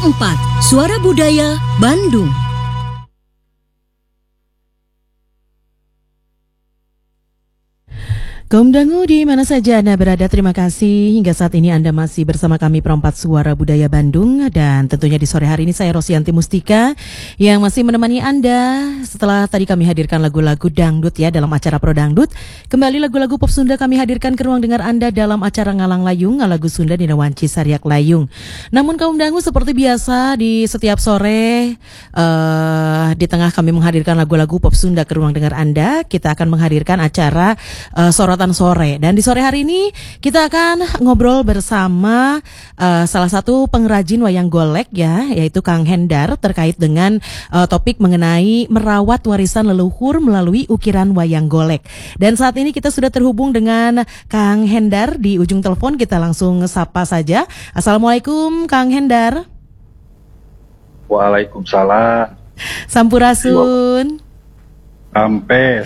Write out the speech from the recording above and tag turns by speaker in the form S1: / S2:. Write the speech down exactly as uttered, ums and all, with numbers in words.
S1: empat, Suara Budaya Bandung.
S2: Kaum dangu di mana saja Anda berada, terima kasih. Hingga saat ini Anda masih bersama kami Perempat Suara Budaya Bandung. Dan tentunya di sore hari ini saya Rosianti Mustika yang masih menemani Anda. Setelah tadi kami hadirkan lagu-lagu dangdut ya dalam acara Pro Dangdut, kembali lagu-lagu pop Sunda kami hadirkan ke ruang dengar Anda dalam acara Ngalang Layung, Ngalagu Sunda Dina Wanci Sariak Layung. Namun kaum dangu seperti biasa di setiap sore uh, di tengah kami menghadirkan lagu-lagu pop Sunda ke ruang dengar Anda, kita akan menghadirkan acara uh, Sorotan Sore. Dan di sore hari ini kita akan ngobrol bersama uh, salah satu pengrajin wayang golek ya, yaitu Kang Hendar, terkait dengan uh, topik mengenai merawat warisan leluhur melalui ukiran wayang golek. Dan saat ini kita sudah terhubung dengan Kang Hendar di ujung telepon. Kita langsung sapa saja. Assalamualaikum Kang Hendar.
S3: Waalaikumsalam.
S2: Sampurasun.
S3: Sampai